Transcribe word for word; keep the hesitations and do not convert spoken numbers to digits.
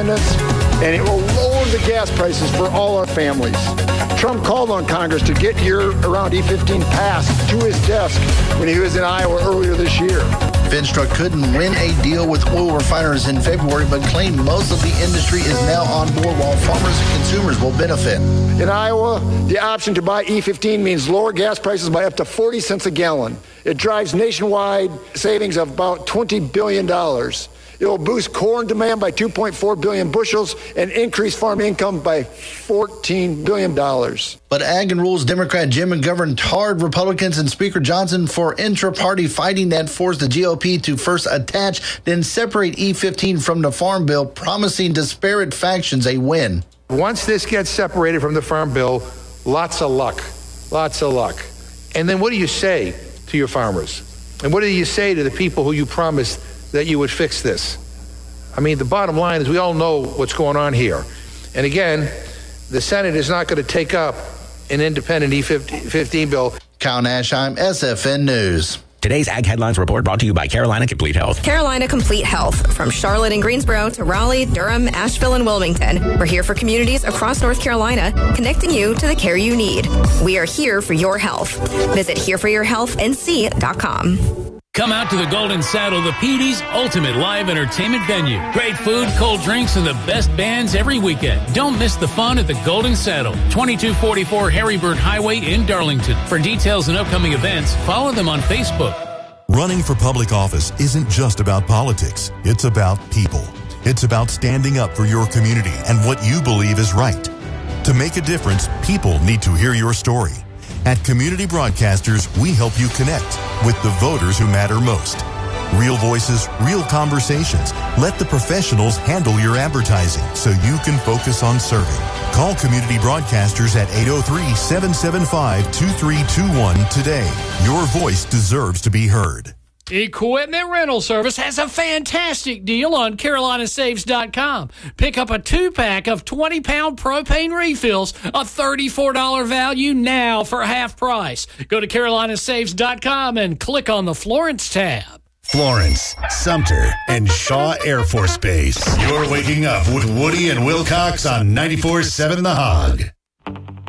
independence, and it will lower the gas prices for all our families. Trump called on Congress to get year-round E fifteen passed to his desk when he was in Iowa earlier this year. Finstruck couldn't win a deal with oil refiners in February, but claimed most of the industry is now on board while farmers and consumers will benefit. In Iowa, the option to buy E fifteen means lower gas prices by up to forty cents a gallon. It drives nationwide savings of about twenty billion dollars. It will boost corn demand by two point four billion bushels and increase farm income by fourteen billion dollars. But Ag and Rules Democrat Jim McGovern tarred Republicans and Speaker Johnson for intra-party fighting that forced the G O P to first attach, then separate E fifteen from the Farm Bill, promising disparate factions a win. Once this gets separated from the Farm Bill, lots of luck, lots of luck. And then what do you say to your farmers? And what do you say to the people who you promised that you would fix this? I mean, the bottom line is we all know what's going on here. And again, the Senate is not going to take up an independent E fifteen bill. Kyle Nashheim, S F N News. Today's Ag Headlines Report brought to you by Carolina Complete Health. Carolina Complete Health. From Charlotte and Greensboro to Raleigh, Durham, Asheville, and Wilmington. We're here for communities across North Carolina, connecting you to the care you need. We are here for your health. Visit here for your health N C dot com. Come out to the Golden Saddle, the P D's ultimate live entertainment venue. Great food, cold drinks, and the best bands every weekend. Don't miss the fun at the Golden Saddle, twenty-two forty-four Harrybird Highway in Darlington. For details and upcoming events, follow them on Facebook. Running for public office isn't just about politics. It's about people. It's about standing up for your community and what you believe is right. To make a difference, people need to hear your story. At Community Broadcasters, we help you connect with the voters who matter most. Real voices, real conversations. Let the professionals handle your advertising so you can focus on serving. Call Community Broadcasters at eight oh three, seven seven five, two three two one today. Your voice deserves to be heard. Equipment Rental Service has a fantastic deal on Carolina Saves dot com. Pick up a two-pack of twenty-pound propane refills, a thirty-four dollars value now for half price. Go to Carolina Saves dot com and click on the Florence tab. Florence, Sumter, and Shaw Air Force Base. You're waking up with Woody and Wilcox on ninety-four seven The Hog.